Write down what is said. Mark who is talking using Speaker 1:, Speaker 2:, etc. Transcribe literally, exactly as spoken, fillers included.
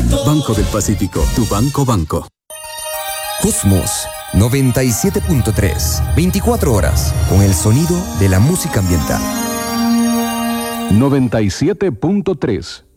Speaker 1: Banco del Pacífico, tu banco banco.
Speaker 2: Cosmos noventa y siete punto tres. veinticuatro horas con el sonido de la música ambiental.
Speaker 3: noventa y siete punto tres.